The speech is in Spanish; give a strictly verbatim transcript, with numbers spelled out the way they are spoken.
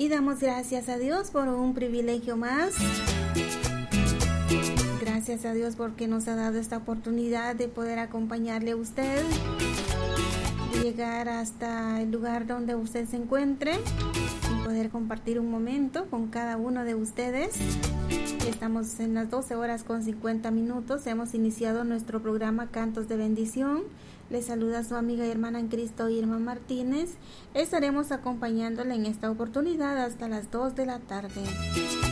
Y damos gracias a Dios por un privilegio más. Gracias a Dios porque nos ha dado esta oportunidad de poder acompañarle a usted, de llegar hasta el lugar donde usted se encuentre y poder compartir un momento con cada uno de ustedes. Estamos en las doce horas con cincuenta minutos. Hemos iniciado nuestro programa Cantos de Bendición. Les saluda su amiga y hermana en Cristo, Irma Martínez. Estaremos acompañándole en esta oportunidad hasta las dos de la tarde.